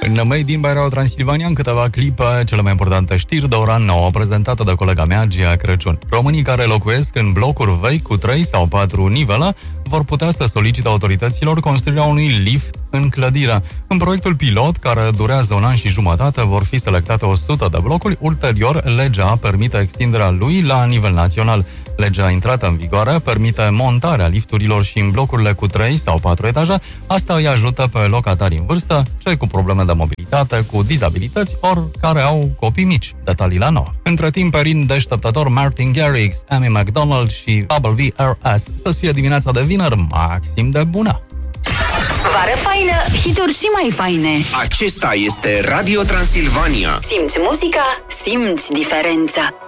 În Made in Radio Transilvania, în câteva clipe, cele mai importante știri de ora 9, prezentată de colega mea, Gia Crăciun. Românii care locuiesc în blocuri vechi cu 3 sau 4 nivele vor putea să solicite autorităților construirea unui lift în clădire. În proiectul pilot, care durează 1 an și jumătate, vor fi selectate 100 de blocuri. Ulterior, legea permite extinderea lui la nivel național. Legea intrată în vigoare permite montarea lifturilor și în blocurile cu 3 sau 4 etaje. Asta îi ajută pe locatarii în vârstă, cei cu probleme de mobilitate, cu dizabilități, ori care au copii mici. Detalii la 9. Între timp, perin deșteptător Martin Garrix, Amy McDonald și WRS. Să-ți fie dimineața de vineri maxim de bună! Vară faină, hituri și mai faine. Acesta este Radio Transilvania. Simți muzica, simți diferența.